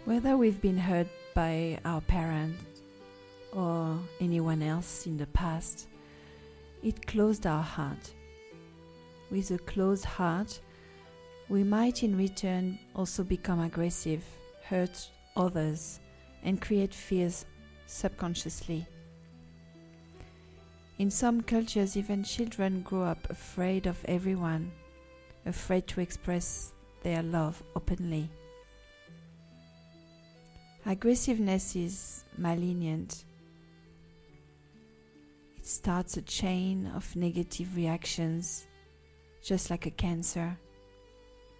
Whether we've been hurt by our parents or anyone else in the past, it closed our heart. With a closed heart, we might in return also become aggressive, hurt others, and create fears subconsciously. In some cultures, even children grow up afraid of everyone, afraid to express their love openly. Aggressiveness is malignant. It starts a chain of negative reactions, just like a cancer.